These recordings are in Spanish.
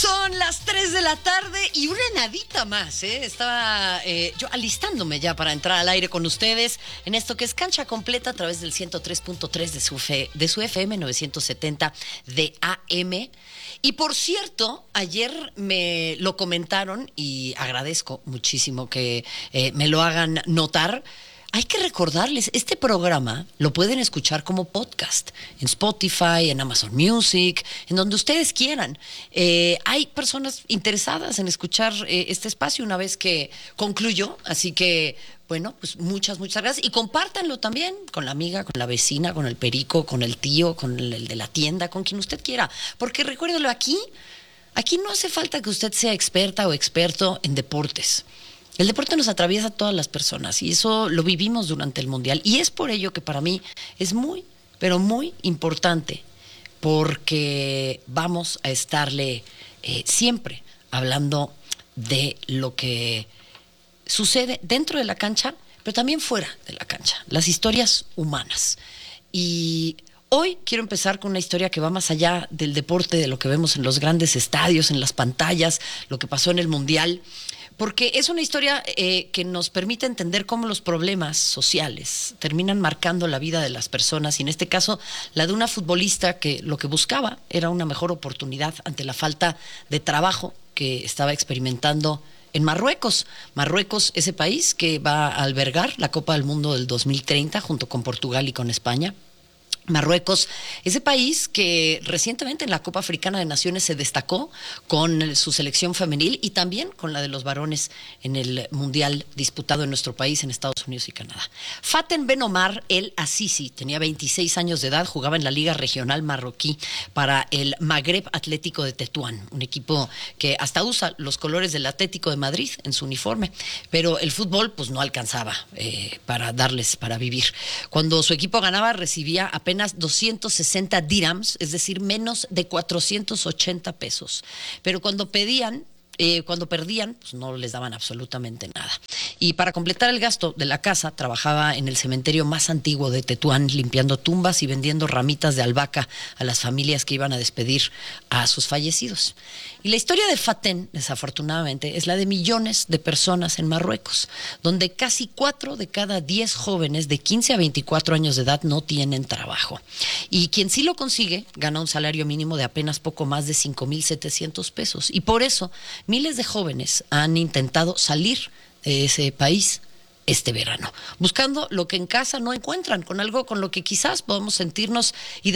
Son las 3 de la tarde y una nadita más, ¿eh? Estaba yo alistándome ya para entrar al aire con ustedes en esto que es Cancha Completa a través del 103.3 de su FM 970 de AM. Y por cierto, ayer me lo comentaron y agradezco muchísimo que me lo hagan notar. Hay que recordarles, este programa lo pueden escuchar como podcast en Spotify, en Amazon Music, en donde ustedes quieran. Hay personas interesadas en escuchar este espacio una vez que concluyó, así que, bueno, pues muchas gracias. Y compártanlo también con la amiga, con la vecina, con el perico, con el tío, con el de la tienda, con quien usted quiera. Porque recuérdelo, aquí no hace falta que usted sea experta o experto en deportes. El deporte nos atraviesa a todas las personas y eso lo vivimos durante el Mundial. Y es por ello que para mí es muy, pero muy importante, porque vamos a estarle siempre hablando de lo que sucede dentro de la cancha, pero también fuera de la cancha, las historias humanas. Y hoy quiero empezar con una historia que va más allá del deporte, de lo que vemos en los grandes estadios, en las pantallas, lo que pasó en el Mundial, porque es una historia que nos permite entender cómo los problemas sociales terminan marcando la vida de las personas, y en este caso la de una futbolista que lo que buscaba era una mejor oportunidad ante la falta de trabajo que estaba experimentando en Marruecos. Marruecos, ese país que va a albergar la Copa del Mundo del 2030 junto con Portugal y con España. Marruecos, ese país que recientemente en la Copa Africana de Naciones se destacó con su selección femenil y también con la de los varones en el Mundial disputado en nuestro país, en Estados Unidos y Canadá. Faten Ben Omar El Azizi tenía 26 años de edad, jugaba en la Liga Regional Marroquí para el Magreb Atlético de Tetuán, un equipo que hasta usa los colores del Atlético de Madrid en su uniforme, pero el fútbol pues no alcanzaba para darles para vivir. Cuando su equipo ganaba recibía apenas 260 dirhams, es decir, menos de 480 pesos. Pero cuando perdían, pues no les daban absolutamente nada. Y para completar el gasto de la casa, trabajaba en el cementerio más antiguo de Tetuán, limpiando tumbas y vendiendo ramitas de albahaca a las familias que iban a despedir a sus fallecidos. Y la historia de Faten, desafortunadamente, es la de millones de personas en Marruecos, donde casi 4 de cada 10 jóvenes de 15 a 24 años de edad no tienen trabajo. Y quien sí lo consigue, gana un salario mínimo de apenas poco más de 5,700 pesos. Y por eso miles de jóvenes han intentado salir de ese país este verano, buscando lo que en casa no encuentran, con algo con lo que quizás podamos sentirnos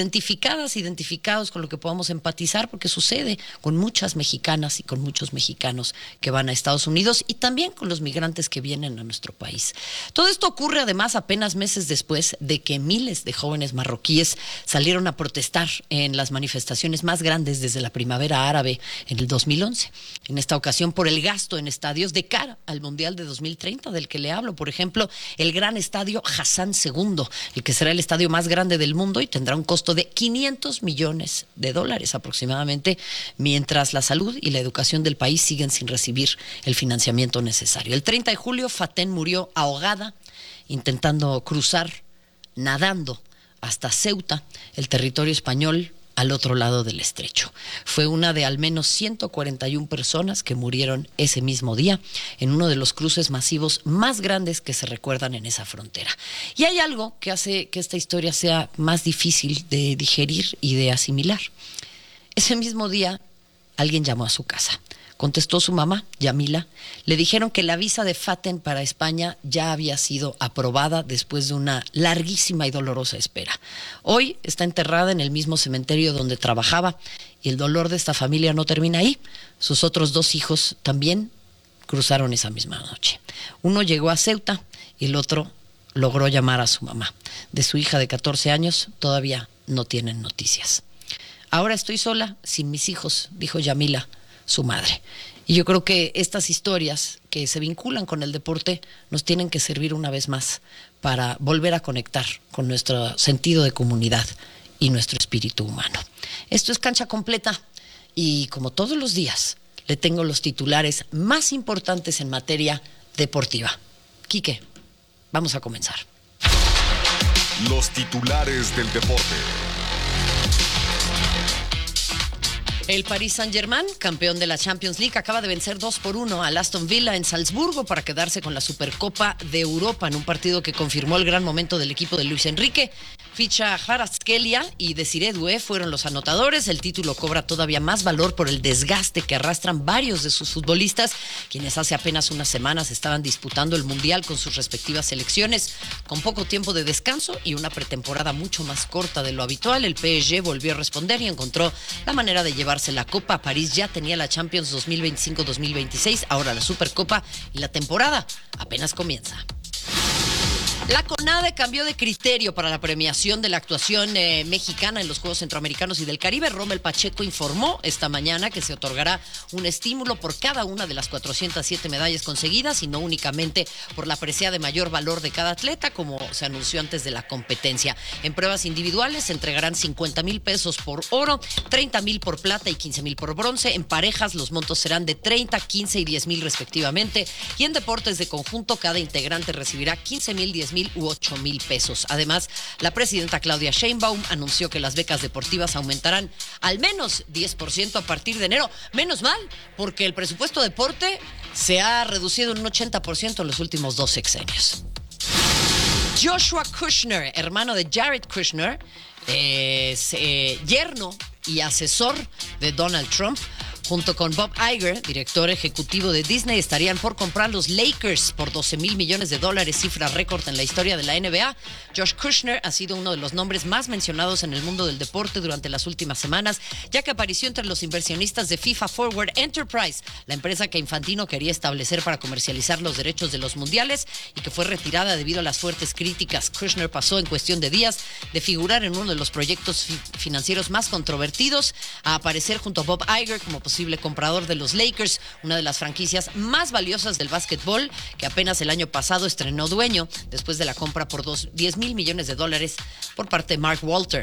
identificados, con lo que podamos empatizar, porque sucede con muchas mexicanas y con muchos mexicanos que van a Estados Unidos y también con los migrantes que vienen a nuestro país. Todo esto ocurre además apenas meses después de que miles de jóvenes marroquíes salieron a protestar en las manifestaciones más grandes desde la primavera árabe en el 2011. En esta ocasión por el gasto en estadios de cara al Mundial de 2030 del que le hablo. Por ejemplo, el gran estadio Hassan II, el que será el estadio más grande del mundo y tendrá un costo de $500 millones aproximadamente, mientras la salud y la educación del país siguen sin recibir el financiamiento necesario. El 30 de julio, Faten murió ahogada intentando cruzar, nadando hasta Ceuta, el territorio español al otro lado del estrecho. Fue una de al menos 141 personas que murieron ese mismo día en uno de los cruces masivos más grandes que se recuerdan en esa frontera. Y hay algo que hace que esta historia sea más difícil de digerir y de asimilar. Ese mismo día, alguien llamó a su casa. Contestó su mamá, Yamila. Le dijeron que la visa de Faten para España ya había sido aprobada después de una larguísima y dolorosa espera. Hoy está enterrada en el mismo cementerio donde trabajaba y el dolor de esta familia no termina ahí. Sus otros 2 hijos también cruzaron esa misma noche. Uno llegó a Ceuta y el otro logró llamar a su mamá. De su hija de 14 años todavía no tienen noticias. Ahora estoy sola, sin mis hijos, dijo Yamila, su madre. Y yo creo que estas historias que se vinculan con el deporte nos tienen que servir una vez más para volver a conectar con nuestro sentido de comunidad y nuestro espíritu humano. Esto es Cancha Completa y como todos los días le tengo los titulares más importantes en materia deportiva. Quique, vamos a comenzar. Los titulares del deporte. El Paris Saint-Germain, campeón de la Champions League, acaba de vencer 2-1 al Aston Villa en Salzburgo para quedarse con la Supercopa de Europa en un partido que confirmó el gran momento del equipo de Luis Enrique. Ficha Kvaratskhelia y Desiré Doué fueron los anotadores. El título cobra todavía más valor por el desgaste que arrastran varios de sus futbolistas, quienes hace apenas unas semanas estaban disputando el Mundial con sus respectivas selecciones. Con poco tiempo de descanso y una pretemporada mucho más corta de lo habitual, el PSG volvió a responder y encontró la manera de llevarse la Copa. París ya tenía la Champions 2025-2026, ahora la Supercopa, y la temporada apenas comienza. La CONADE cambió de criterio para la premiación de la actuación mexicana en los Juegos Centroamericanos y del Caribe. Rommel Pacheco informó esta mañana que se otorgará un estímulo por cada una de las 407 medallas conseguidas y no únicamente por la presea de mayor valor de cada atleta, como se anunció antes de la competencia. En pruebas individuales se entregarán 50,000 pesos por oro, 30,000 por plata y 15,000 por bronce. En parejas los montos serán de 30, 15 y 10,000 respectivamente. Y en deportes de conjunto cada integrante recibirá 15,000, 10,000 u 8,000 pesos. Además, la presidenta Claudia Sheinbaum anunció que las becas deportivas aumentarán al menos 10% a partir de enero. Menos mal, porque el presupuesto de deporte se ha reducido en un 80% en los últimos 2 sexenios. Joshua Kushner, hermano de Jared Kushner, es yerno y asesor de Donald Trump, junto con Bob Iger, director ejecutivo de Disney, estarían por comprar los Lakers por $12,000 millones, cifra récord en la historia de la NBA. Josh Kushner ha sido uno de los nombres más mencionados en el mundo del deporte durante las últimas semanas, ya que apareció entre los inversionistas de FIFA Forward Enterprise, la empresa que Infantino quería establecer para comercializar los derechos de los mundiales y que fue retirada debido a las fuertes críticas. Kushner pasó en cuestión de días de figurar en uno de los proyectos financieros más controvertidos a aparecer junto a Bob Iger como posible comprador de los Lakers, una de las franquicias más valiosas del básquetbol, que apenas el año pasado estrenó dueño después de la compra por $10,000 millones por parte de Mark Walter.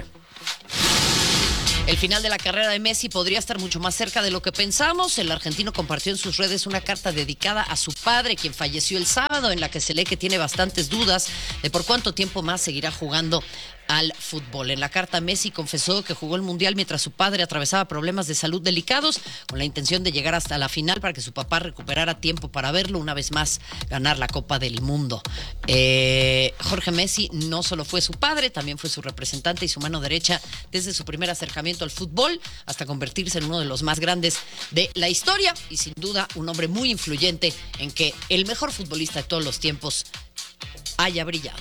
El final de la carrera de Messi podría estar mucho más cerca de lo que pensamos. El argentino compartió en sus redes una carta dedicada a su padre, quien falleció el sábado, en la que se lee que tiene bastantes dudas de por cuánto tiempo más seguirá jugando al fútbol. En la carta, Messi confesó que jugó el Mundial mientras su padre atravesaba problemas de salud delicados, con la intención de llegar hasta la final para que su papá recuperara tiempo para verlo una vez más ganar la Copa del Mundo. Jorge Messi no solo fue su padre, también fue su representante y su mano derecha desde su primer acercamiento al fútbol hasta convertirse en uno de los más grandes de la historia y sin duda un hombre muy influyente en que el mejor futbolista de todos los tiempos haya brillado.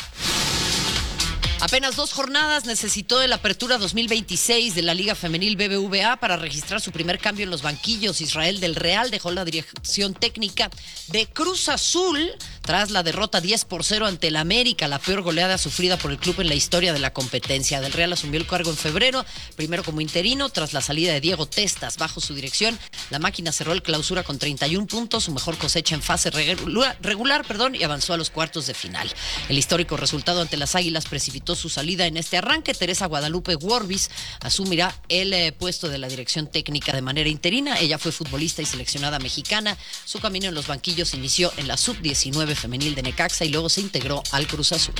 Apenas 2 jornadas necesitó el Apertura 2026 de la Liga Femenil BBVA para registrar su primer cambio en los banquillos. Israel del Real dejó la dirección técnica de Cruz Azul tras la derrota 10-0 ante el América, la peor goleada sufrida por el club en la historia de la competencia. Del Real asumió el cargo en febrero, primero como interino, tras la salida de Diego Testas. Bajo su dirección, la máquina cerró el clausura con 31 puntos, su mejor cosecha en fase regular, y avanzó a los cuartos de final. El histórico resultado ante las Águilas precipitó su salida en este arranque. Teresa Guadalupe Worbis asumirá el puesto de la dirección técnica de manera interina. Ella fue futbolista y seleccionada mexicana. Su camino en los banquillos inició en la sub-19 femenil de Necaxa y luego se integró al Cruz Azul.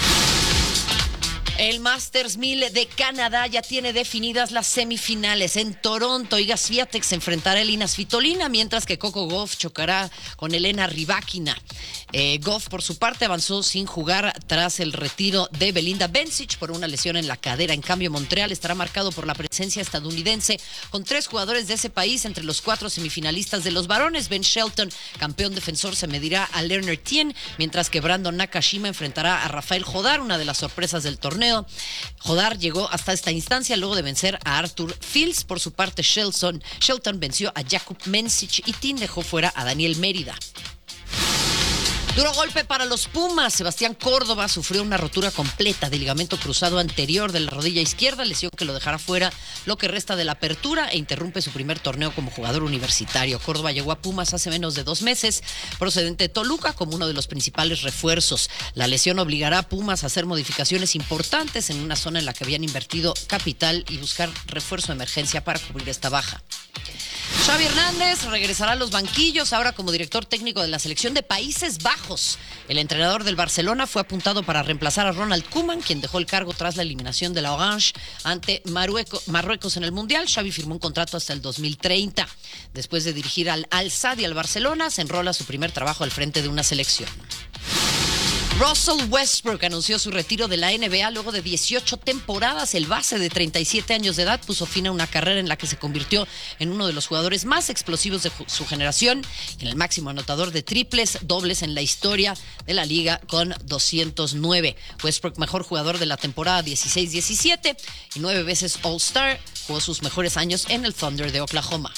El Masters 1000 de Canadá ya tiene definidas las semifinales. En Toronto, Iga Swiatek se enfrentará a Elina Svitolina, mientras que Coco Gauff chocará con Elena Rybakina. Gauff, por su parte, avanzó sin jugar tras el retiro de Belinda Bencic por una lesión en la cadera. En cambio, Montreal estará marcado por la presencia estadounidense, con 3 jugadores de ese país entre los 4 semifinalistas de los varones. Ben Shelton, campeón defensor, se medirá a Lerner Tien, mientras que Brandon Nakashima enfrentará a Rafael Jodar, una de las sorpresas del torneo. Jodar llegó hasta esta instancia luego de vencer a Arthur Fils. Por su parte, Shelton venció a Jakub Mensik y Tien dejó fuera a Daniel Mérida. Duro golpe para los Pumas. Sebastián Córdoba sufrió una rotura completa del ligamento cruzado anterior de la rodilla izquierda, lesión que lo dejará fuera lo que resta de la apertura e interrumpe su primer torneo como jugador universitario. Córdoba llegó a Pumas hace menos de 2 meses, procedente de Toluca, como uno de los principales refuerzos. La lesión obligará a Pumas a hacer modificaciones importantes en una zona en la que habían invertido capital y buscar refuerzo de emergencia para cubrir esta baja. Xavi Hernández regresará a los banquillos ahora como director técnico de la selección de Países Bajos. El entrenador del Barcelona fue apuntado para reemplazar a Ronald Koeman, quien dejó el cargo tras la eliminación de la Orange ante Marruecos en el Mundial. Xavi firmó un contrato hasta el 2030. Después de dirigir al Al-Sadd y al Barcelona, se enrola su primer trabajo al frente de una selección. Russell Westbrook anunció su retiro de la NBA luego de 18 temporadas. El base de 37 años de edad puso fin a una carrera en la que se convirtió en uno de los jugadores más explosivos de su generación, en el máximo anotador de triples dobles en la historia de la liga con 209. Westbrook, mejor jugador de la temporada 16-17 y 9 veces All-Star, jugó sus mejores años en el Thunder de Oklahoma.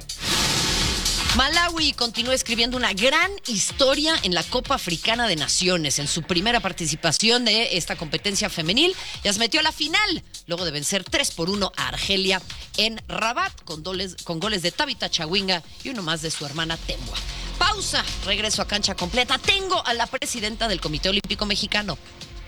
Malawi continúa escribiendo una gran historia en la Copa Africana de Naciones. En su primera participación de esta competencia femenil, ya se metió a la final, luego de vencer 3-1 a Argelia en Rabat, con goles de Tabitha Chawinga y uno más de su hermana Temwa. Pausa, regreso a Cancha Completa. Tengo a la presidenta del Comité Olímpico Mexicano.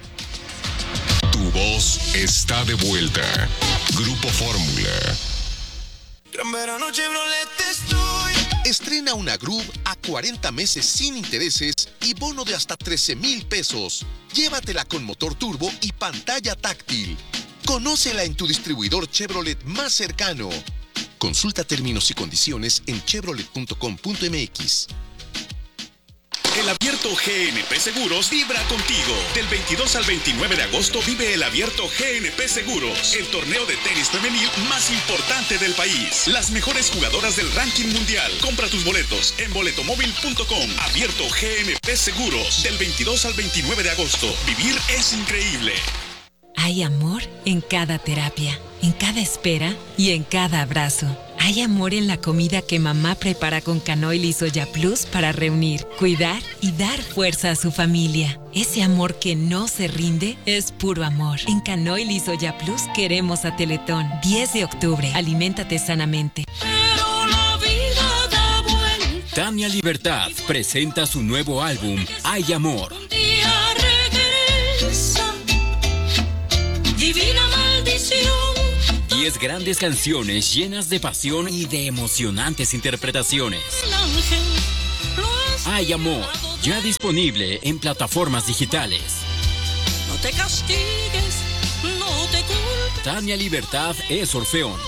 Tu voz está de vuelta. Grupo Fórmula. Gran verano Chevrolet estoy. Estrena una Groove a 40 meses sin intereses y bono de hasta 13,000 pesos. Llévatela con motor turbo y pantalla táctil. Conócela en tu distribuidor Chevrolet más cercano. Consulta términos y condiciones en chevrolet.com.mx. El Abierto GNP Seguros vibra contigo. Del 22 al 29 de agosto vive el Abierto GNP Seguros, el torneo de tenis femenil más importante del país. Las mejores jugadoras del ranking mundial. Compra tus boletos en boletomóvil.com. Abierto GNP Seguros, del 22 al 29 de agosto. Vivir es increíble. Hay amor en cada terapia, en cada espera y en cada abrazo. Hay amor en la comida que mamá prepara con Canoil y Soya Plus para reunir, cuidar y dar fuerza a su familia. Ese amor que no se rinde es puro amor. En Canoil y Soya Plus queremos a Teletón. 10 de octubre. Aliméntate sanamente. Pero la vida da vuelta. Tania Libertad presenta su nuevo álbum, Hay Amor. Un día regresa. Divina maldición. 10 grandes canciones llenas de pasión y de emocionantes interpretaciones. Un ángel lo has Hay Amor, ya disponible en plataformas digitales. No te castigues, no te culpes. Tania Libertad es Orfeón.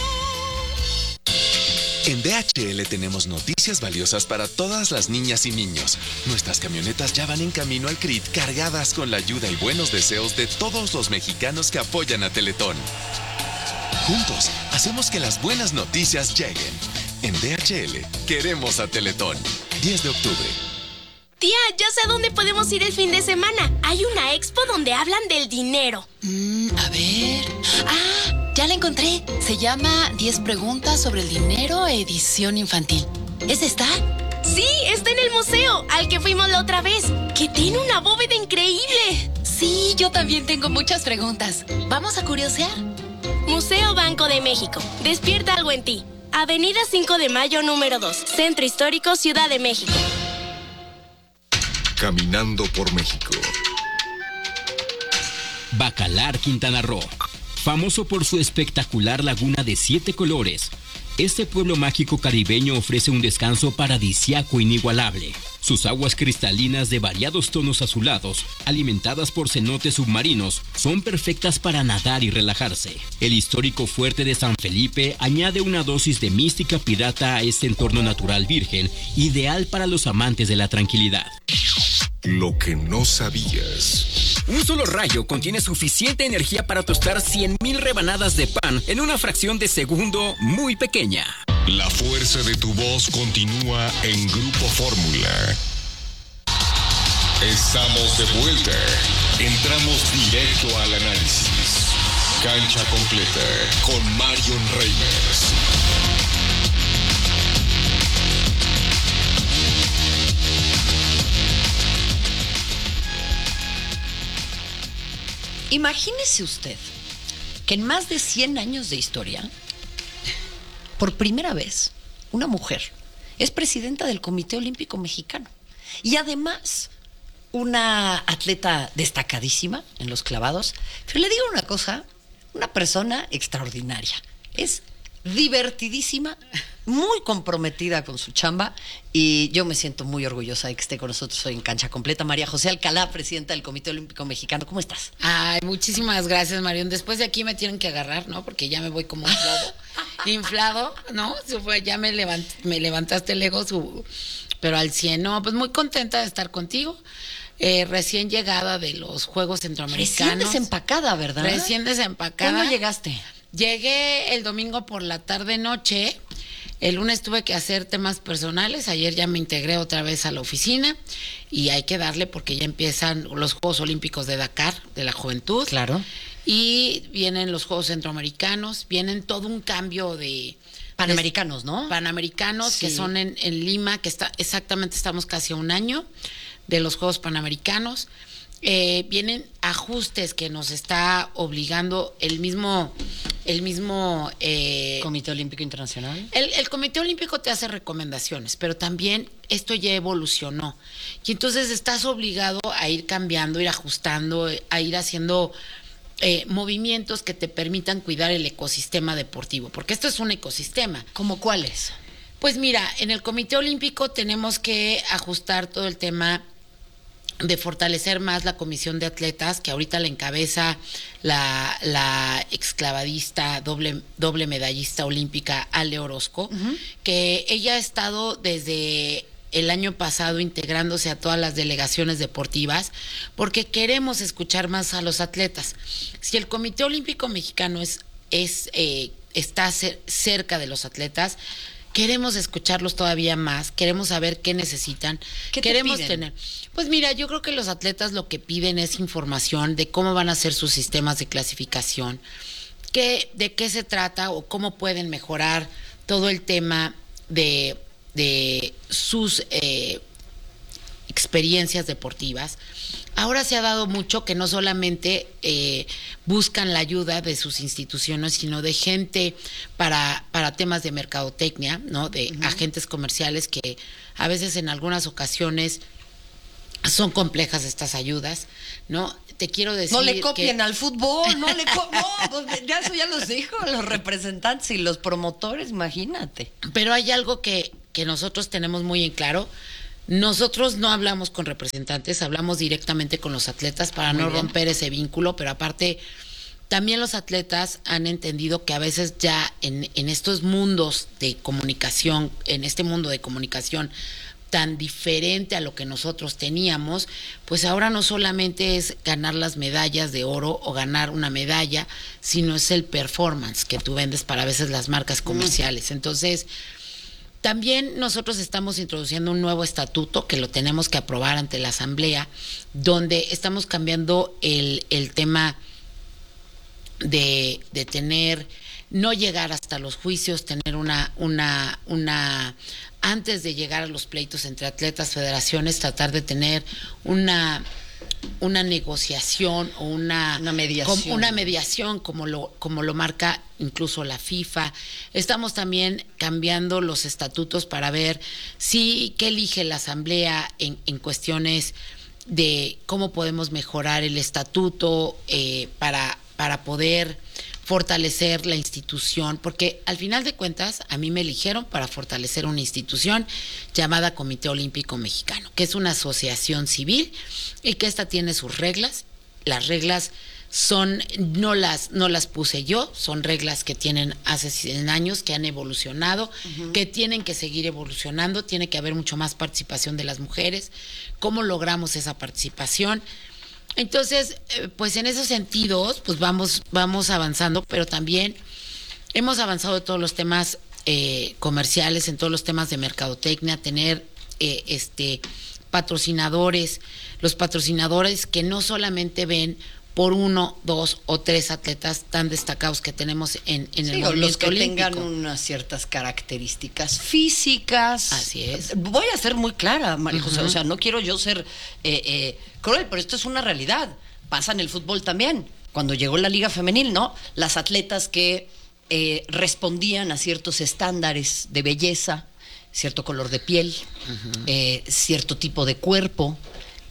En DHL tenemos noticias valiosas para todas las niñas y niños. Nuestras camionetas ya van en camino al CRIT cargadas con la ayuda y buenos deseos de todos los mexicanos que apoyan a Teletón. Juntos, hacemos que las buenas noticias lleguen. En DHL, queremos a Teletón. 10 de octubre. Tía, ya sé a dónde podemos ir el fin de semana. Hay una expo donde hablan del dinero. A ver. Ah, ya la encontré. Se llama 10 preguntas sobre el dinero, edición infantil. ¿Es esta? Sí, está en el museo, al que fuimos la otra vez, que tiene una bóveda increíble. Sí, yo también tengo muchas preguntas. ¿Vamos a curiosear? Museo Banco de México. Despierta algo en ti. Avenida 5 de Mayo, número 2. Centro Histórico, Ciudad de México. Caminando por México. Bacalar, Quintana Roo. Famoso por su espectacular laguna de 7 colores, este pueblo mágico caribeño ofrece un descanso paradisíaco inigualable. Sus aguas cristalinas de variados tonos azulados, alimentadas por cenotes submarinos, son perfectas para nadar y relajarse. El histórico fuerte de San Felipe añade una dosis de mística pirata a este entorno natural virgen, ideal para los amantes de la tranquilidad. Lo que no sabías. Un solo rayo contiene suficiente energía para tostar 100,000 rebanadas de pan en una fracción de segundo muy pequeña. La fuerza de tu voz continúa en Grupo Fórmula. Estamos de vuelta. Entramos directo al análisis. Cancha completa con Marion Reimers. Imagínese usted que en más de 100 años de historia, por primera vez, una mujer es presidenta del Comité Olímpico Mexicano. Y además, una atleta destacadísima en los clavados. Pero le digo una cosa, una persona extraordinaria. Es divertidísima muy comprometida con su chamba y yo me siento muy orgullosa de que esté con nosotros hoy en Cancha Completa. María José Alcalá, presidenta del Comité Olímpico Mexicano. ¿Cómo estás? Ay, muchísimas gracias, Marión. Después de aquí me tienen que agarrar, ¿no? Porque ya me voy como un globo inflado, ¿no? Ya me levantaste el ego, pero al 100. No, pues muy contenta de estar contigo. Recién llegada de los Juegos Centroamericanos. Recién desempacada, ¿verdad? Recién desempacada. ¿Cuándo llegaste? Llegué el domingo por la tarde-noche. El lunes tuve que hacer temas personales. Ayer ya me integré otra vez a la oficina y hay que darle porque ya empiezan los Juegos Olímpicos de Dakar, de la juventud. Claro. Y vienen los Juegos Centroamericanos, vienen todo un cambio de... Panamericanos, ¿no? Panamericanos, sí. Que son en Lima, que estamos casi a un año de los Juegos Panamericanos. Vienen ajustes que nos está obligando el mismo Comité Olímpico Internacional. El Comité Olímpico te hace recomendaciones, pero también esto ya evolucionó y entonces estás obligado a ir cambiando, ir ajustando, a ir haciendo movimientos que te permitan cuidar el ecosistema deportivo, porque esto es un ecosistema. ¿Cómo cuáles? Pues mira, en el Comité Olímpico tenemos que ajustar todo el tema de fortalecer más la comisión de atletas, que ahorita la encabeza la exclavadista, doble medallista olímpica Ale Orozco, que ella ha estado desde el año pasado integrándose a todas las delegaciones deportivas, porque queremos escuchar más a los atletas. Si el Comité Olímpico Mexicano está cerca de los atletas, queremos escucharlos todavía más, queremos saber qué necesitan, ¿Qué te queremos piden? tener. Pues mira, yo creo que los atletas lo que piden es información de cómo van a ser sus sistemas de clasificación, de qué se trata o cómo pueden mejorar todo el tema de sus experiencias deportivas. Ahora se ha dado mucho que no solamente buscan la ayuda de sus instituciones, sino de gente para temas de mercadotecnia, ¿no? De agentes comerciales que a veces en algunas ocasiones son complejas estas ayudas, ¿no? Te quiero decir no le copien que al fútbol, no, pues ya eso ya los dijo los representantes y los promotores, imagínate. Pero hay algo que nosotros tenemos muy en claro. Nosotros no hablamos con representantes, hablamos directamente con los atletas para no romper ese vínculo, pero aparte también los atletas han entendido que a veces ya en estos mundos de comunicación, en este mundo de comunicación tan diferente a lo que nosotros teníamos, pues ahora no solamente es ganar las medallas de oro o ganar una medalla, sino es el performance que tú vendes para a veces las marcas comerciales. Entonces, también nosotros estamos introduciendo un nuevo estatuto que lo tenemos que aprobar ante la Asamblea, donde estamos cambiando el tema de tener, no llegar hasta los juicios, tener una antes de llegar a los pleitos entre atletas, federaciones, tratar de tener una negociación o una mediación como lo marca incluso la FIFA. Estamos también cambiando los estatutos para ver qué elige la Asamblea en cuestiones de cómo podemos mejorar el estatuto para poder fortalecer la institución, porque al final de cuentas a mí me eligieron para fortalecer una institución llamada Comité Olímpico Mexicano, que es una asociación civil y que esta tiene sus reglas. Las reglas no las puse yo, son reglas que tienen hace 100 años, que han evolucionado, que tienen que seguir evolucionando, tiene que haber mucho más participación de las mujeres. ¿Cómo logramos esa participación? Entonces, pues en esos sentidos, pues vamos avanzando, pero también hemos avanzado en todos los temas comerciales, en todos los temas de mercadotecnia, tener patrocinadores, los patrocinadores que no solamente ven por 1, 2 o 3 atletas tan destacados que tenemos en el movimiento los que olímpico. tengan unas ciertas características físicas. Así es. Voy a ser muy clara, María José, o sea, no quiero yo ser cruel, pero esto es una realidad. Pasa en el fútbol también. Cuando llegó la Liga Femenil, ¿no? Las atletas que respondían a ciertos estándares de belleza, cierto color de piel, cierto tipo de cuerpo,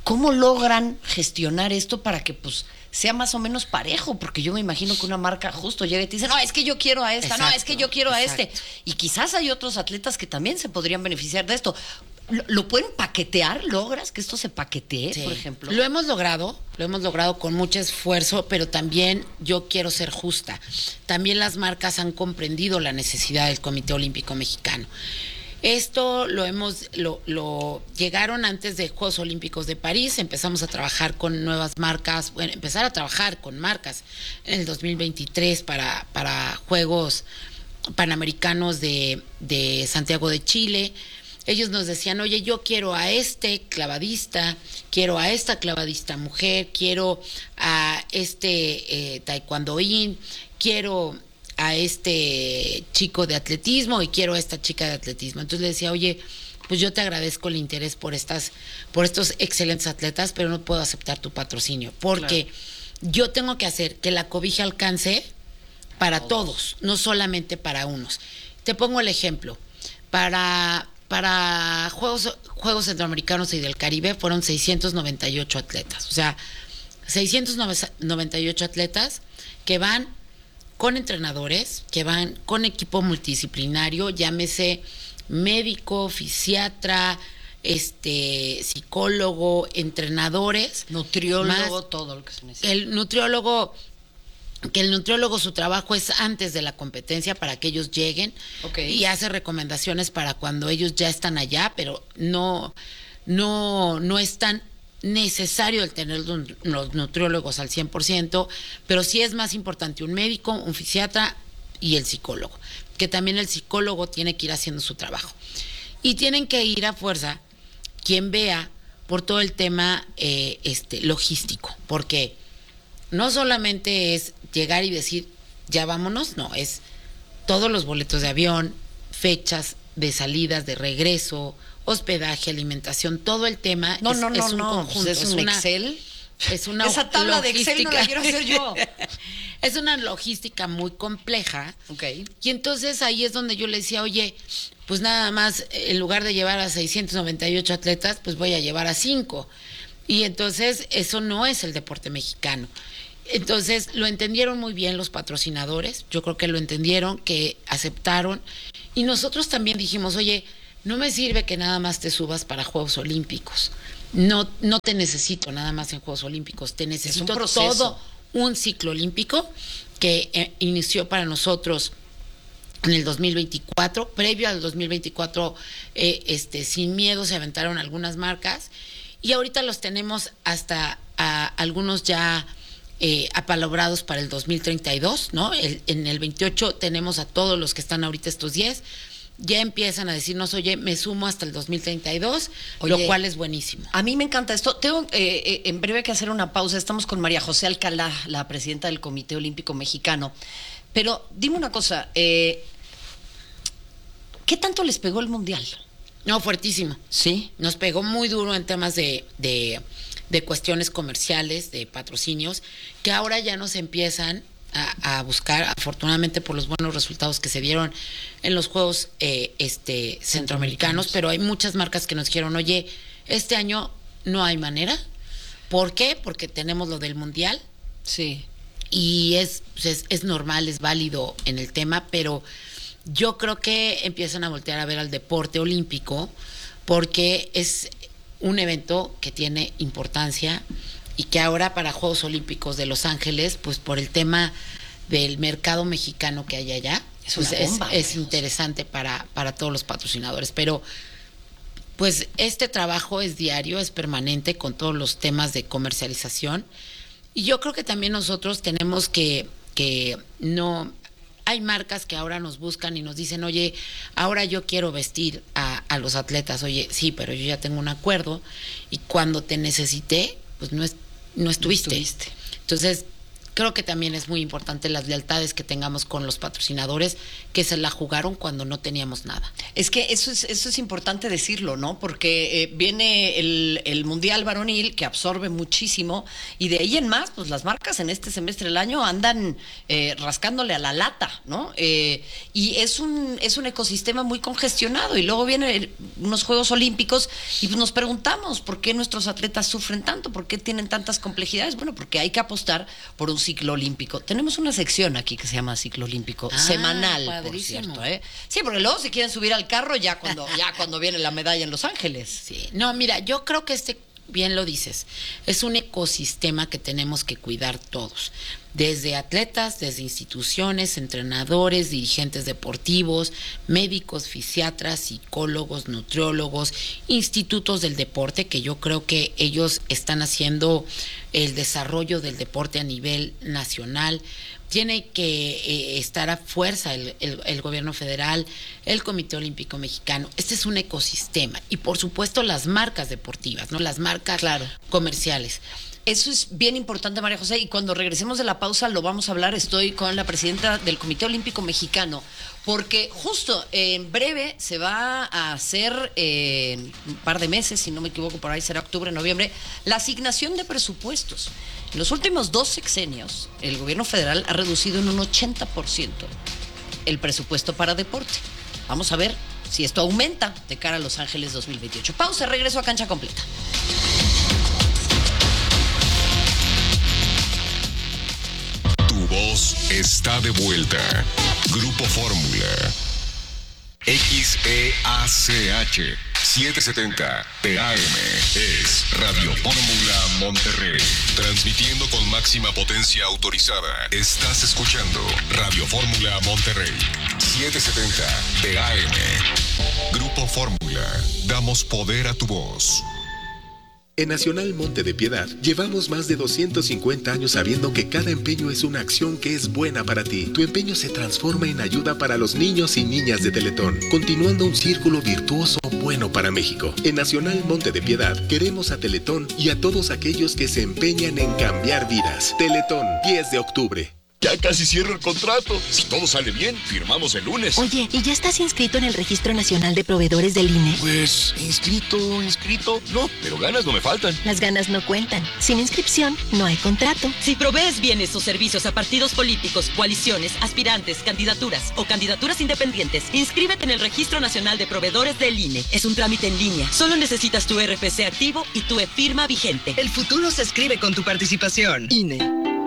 ¿cómo logran gestionar esto para que pues sea más o menos parejo? Porque yo me imagino que una marca justo llega y te dice, no, es que yo quiero a esta, no, es que yo quiero a este. Y quizás hay otros atletas que también se podrían beneficiar de esto. ¿Lo pueden paquetear? ¿Logras que esto se paquetee, por ejemplo? Lo hemos logrado con mucho esfuerzo, pero también yo quiero ser justa. También las marcas han comprendido la necesidad del Comité Olímpico Mexicano. Esto llegaron antes de Juegos Olímpicos de París, empezamos a trabajar con nuevas marcas, empezar a trabajar con marcas en el 2023 para Juegos Panamericanos de Santiago de Chile. Ellos nos decían, oye, yo quiero a este clavadista, quiero a esta clavadista mujer, quiero a este taekwondoín, quiero a este chico de atletismo y quiero a esta chica de atletismo. Entonces le decía, oye, pues yo te agradezco el interés por estos excelentes atletas, pero no puedo aceptar tu patrocinio, porque yo tengo que hacer que la cobija alcance para todos, no solamente para unos. Te pongo el ejemplo, para Juegos Centroamericanos y del Caribe fueron 698 atletas. O sea, 698 atletas que van con entrenadores, que van con equipo multidisciplinario, llámese médico, fisiatra, psicólogo, entrenadores. Nutriólogo, todo lo que se necesita. El nutriólogo su trabajo es antes de la competencia para que ellos lleguen y hace recomendaciones para cuando ellos ya están allá, pero no es tan necesario el tener los nutriólogos al 100%, pero sí es más importante un médico, un fisiatra y el psicólogo, que también el psicólogo tiene que ir haciendo su trabajo. Y tienen que ir a fuerza quien vea por todo el tema logístico, porque no solamente es llegar y decir, ya vámonos, no, es todos los boletos de avión, fechas de salidas, de regreso, hospedaje, alimentación, todo el tema es un conjunto. Pues es un Excel. Es una esa tabla de Excel no la quiero hacer yo. Es una logística muy compleja. Y entonces ahí es donde yo le decía, oye, pues nada más, en lugar de llevar a 698 atletas, pues voy a llevar a 5. Y entonces eso no es el deporte mexicano. Entonces lo entendieron muy bien los patrocinadores, yo creo que lo entendieron, que aceptaron, y nosotros también dijimos, oye, no me sirve que nada más te subas para Juegos Olímpicos, no te necesito nada más en Juegos Olímpicos, te necesito todo un ciclo olímpico que inició para nosotros en el 2024, previo al 2024, sin miedo se aventaron algunas marcas, y ahorita los tenemos hasta algunos ya apalabrados para el 2032, ¿no? En el 28 tenemos a todos los que están ahorita estos 10, ya empiezan a decirnos, oye, me sumo hasta el 2032, lo cual es buenísimo. A mí me encanta esto. Tengo en breve que hacer una pausa. Estamos con María José Alcalá, la presidenta del Comité Olímpico Mexicano. Pero dime una cosa, ¿qué tanto les pegó el Mundial? No, fuertísimo. ¿Sí? Nos pegó muy duro en temas de cuestiones comerciales, de patrocinios, que ahora ya nos empiezan a buscar, afortunadamente por los buenos resultados que se dieron en los Juegos Centroamericanos, pero hay muchas marcas que nos dijeron, oye, este año no hay manera. ¿Por qué? Porque tenemos lo del Mundial. Sí. Y es normal, es válido en el tema, pero yo creo que empiezan a voltear a ver al deporte olímpico, porque es un evento que tiene importancia y que ahora para Juegos Olímpicos de Los Ángeles, pues por el tema del mercado mexicano que hay allá, es interesante para todos los patrocinadores. Pero pues este trabajo es diario, es permanente con todos los temas de comercialización, y yo creo que también nosotros tenemos que no... Hay marcas que ahora nos buscan y nos dicen, oye, ahora yo quiero vestir a los atletas. Oye, sí, pero yo ya tengo un acuerdo y cuando te necesité, pues no estuviste. Entonces, creo que también es muy importante las lealtades que tengamos con los patrocinadores que se la jugaron cuando no teníamos nada. Es que eso es importante decirlo, ¿no? Porque viene el Mundial Varonil que absorbe muchísimo y de ahí en más, pues las marcas en este semestre del año andan rascándole a la lata, ¿no? Y es un ecosistema muy congestionado y luego vienen unos Juegos Olímpicos y pues nos preguntamos por qué nuestros atletas sufren tanto, por qué tienen tantas complejidades. Bueno, porque hay que apostar por un ciclo olímpico. Tenemos una sección aquí que se llama ciclo olímpico semanal, padrísimo. por cierto, Sí, porque luego se quieren subir al carro ya cuando viene la medalla en Los Ángeles. Sí, no, mira, yo creo que bien lo dices, es un ecosistema que tenemos que cuidar todos, desde atletas, desde instituciones, entrenadores, dirigentes deportivos, médicos, fisiatras, psicólogos, nutriólogos, institutos del deporte, que yo creo que ellos están haciendo el desarrollo del deporte a nivel nacional. Tiene que estar a fuerza el gobierno federal, el Comité Olímpico Mexicano. Este es un ecosistema. Y por supuesto las marcas deportivas, ¿no? Las marcas comerciales. Eso es bien importante, María José, y cuando regresemos de la pausa lo vamos a hablar. Estoy con la presidenta del Comité Olímpico Mexicano, porque justo en breve se va a hacer, en un par de meses, si no me equivoco, por ahí será octubre, noviembre, la asignación de presupuestos. En los últimos 2 sexenios, el gobierno federal ha reducido en un 80% el presupuesto para deporte. Vamos a ver si esto aumenta de cara a Los Ángeles 2028. Pausa, regreso a Cancha Completa. Tu voz está de vuelta. Grupo Fórmula. XEACH 770 TAM es Radio Fórmula Monterrey. Transmitiendo con máxima potencia autorizada. Estás escuchando Radio Fórmula Monterrey 770 TAM. Grupo Fórmula. Damos poder a tu voz. En Nacional Monte de Piedad llevamos más de 250 años sabiendo que cada empeño es una acción que es buena para ti. Tu empeño se transforma en ayuda para los niños y niñas de Teletón, continuando un círculo virtuoso bueno para México. En Nacional Monte de Piedad queremos a Teletón y a todos aquellos que se empeñan en cambiar vidas. Teletón, 10 de octubre. Ya casi cierro el contrato. Si todo sale bien, firmamos el lunes. Oye, ¿y ya estás inscrito en el Registro Nacional de Proveedores del INE? Pues, inscrito, no, pero ganas no me faltan. Las ganas no cuentan. Sin inscripción, no hay contrato. Si provees bienes o servicios a partidos políticos, coaliciones, aspirantes, candidaturas o candidaturas independientes, inscríbete en el Registro Nacional de Proveedores del INE. Es un trámite en línea. Solo necesitas tu RFC activo y tu e-firma vigente. El futuro se escribe con tu participación. INE.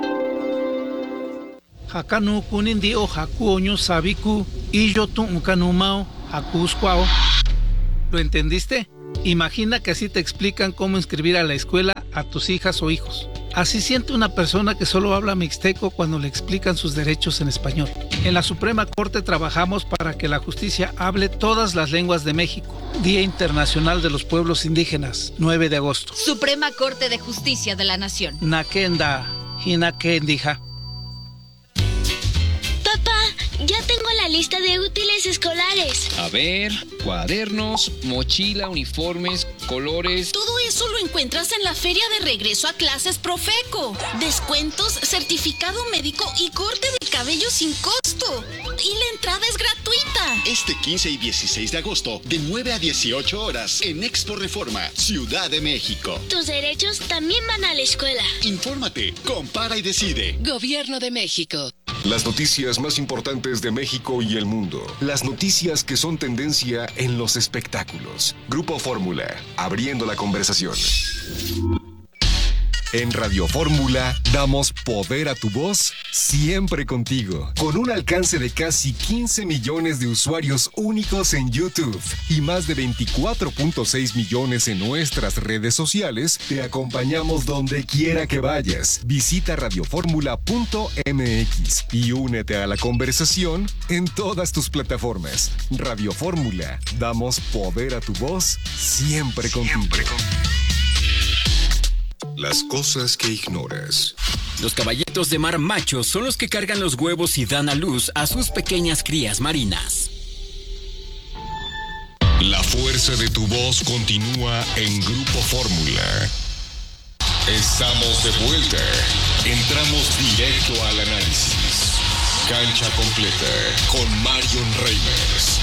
Hakanu kunindi o hakuoño sabiku y yo tu unkanumao hakusquao. ¿Lo entendiste? Imagina que así te explican cómo inscribir a la escuela a tus hijas o hijos. Así siente una persona que solo habla mixteco cuando le explican sus derechos en español. En la Suprema Corte trabajamos para que la justicia hable todas las lenguas de México. Día Internacional de los Pueblos Indígenas, 9 de agosto. Suprema Corte de Justicia de la Nación. Nakenda, hinakendija. Ya tengo la lista de útiles escolares. A ver, cuadernos, mochila, uniformes, colores. Todo eso lo encuentras en la Feria de Regreso a Clases Profeco. Descuentos, certificado médico y corte de cabello sin costo. Y la entrada es gratuita. Este 15 y 16 de agosto, de 9 a 18 horas, en Expo Reforma, Ciudad de México. Tus derechos también van a la escuela. Infórmate, compara y decide. Gobierno de México. Las noticias más importantes de México y el mundo. Las noticias que son tendencia en los espectáculos. Grupo Fórmula, abriendo la conversación. En Radio Fórmula damos poder a tu voz siempre contigo. Con un alcance de casi 15 millones de usuarios únicos en YouTube y más de 24.6 millones en nuestras redes sociales, te acompañamos donde quiera que vayas. Visita radioformula.mx y únete a la conversación en todas tus plataformas. Radio Fórmula, damos poder a tu voz siempre contigo. Las cosas que ignoras. Los caballitos de mar machos son los que cargan los huevos y dan a luz a sus pequeñas crías marinas. La fuerza de tu voz continúa en Grupo Fórmula. Estamos de vuelta. Entramos directo al análisis. Cancha completa con Marion Reimers.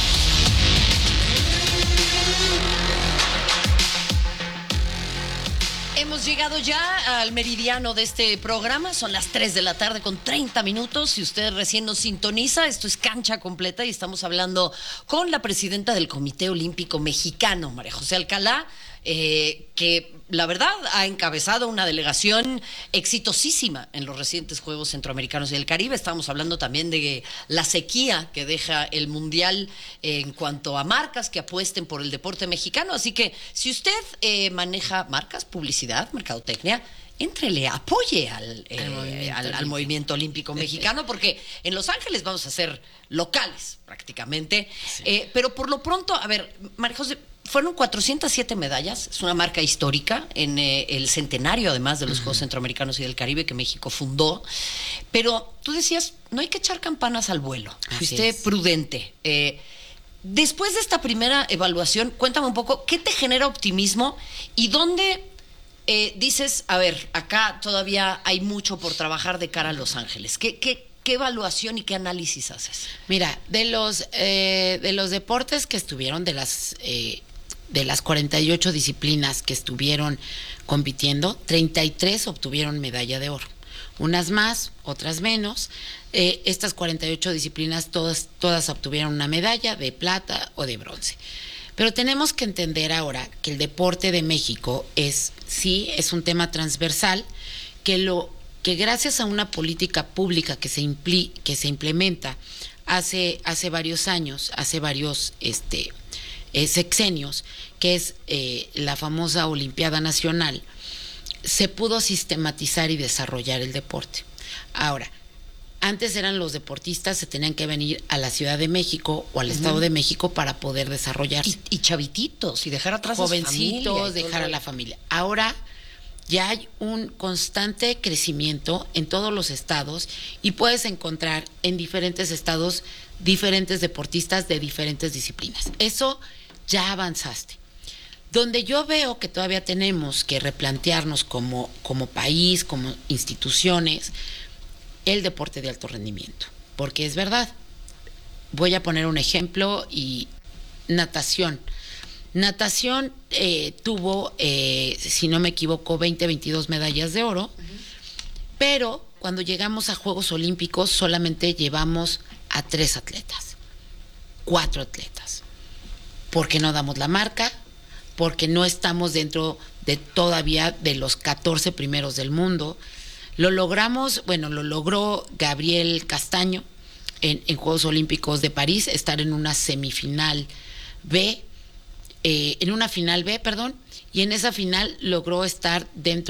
Hemos llegado ya al meridiano de este programa, son las 3 de la tarde con 30 minutos. Si usted recién nos sintoniza, esto es Cancha Completa y estamos hablando con la presidenta del Comité Olímpico Mexicano, María José Alcalá, que la verdad ha encabezado una delegación exitosísima en los recientes Juegos Centroamericanos y del Caribe. Estamos hablando también de la sequía que deja el Mundial en cuanto a marcas que apuesten por el deporte mexicano. Así que si usted maneja marcas, publicidad, mercadotecnia, éntrele, apoye al movimiento olímpico mexicano, porque en Los Ángeles vamos a ser locales prácticamente. Sí. Pero por lo pronto, a ver, María José, fueron 407 medallas, es una marca histórica en el centenario además de los Juegos Centroamericanos y del Caribe que México fundó, pero tú decías, no hay que echar campanas al vuelo, fuiste prudente. Después de esta primera evaluación, cuéntame un poco, ¿qué te genera optimismo y dónde dices, a ver, acá todavía hay mucho por trabajar de cara a Los Ángeles? ¿Qué evaluación y qué análisis haces? Mira, de los deportes que estuvieron, de las 48 disciplinas que estuvieron compitiendo, 33 obtuvieron medalla de oro. Unas más, otras menos. Estas 48 disciplinas todas obtuvieron una medalla de plata o de bronce. Pero tenemos que entender ahora que el deporte de México es un tema transversal, que gracias a una política pública que se implementa hace varios años, hace varios sexenios, que es la famosa Olimpiada Nacional, se pudo sistematizar y desarrollar el deporte. Ahora, antes eran los deportistas, se tenían que venir a la Ciudad de México o al Estado de México para poder desarrollarse. Y chavititos, y dejar atrás jovencitos, a su familia, dejar a la familia. Ahora ya hay un constante crecimiento en todos los estados y puedes encontrar en diferentes estados diferentes deportistas de diferentes disciplinas. Eso ya avanzaste. Donde yo veo que todavía tenemos que replantearnos como país, como instituciones, el deporte de alto rendimiento. Porque es verdad, voy a poner un ejemplo, y natación. Natación tuvo, si no me equivoco, 22 medallas de oro, pero cuando llegamos a Juegos Olímpicos solamente llevamos a 3 atletas, 4 atletas. Porque no damos la marca, porque no estamos dentro de todavía de los 14 primeros del mundo. Lo logró Gabriel Castaño en Juegos Olímpicos de París, estar en una semifinal B, y en esa final logró estar dentro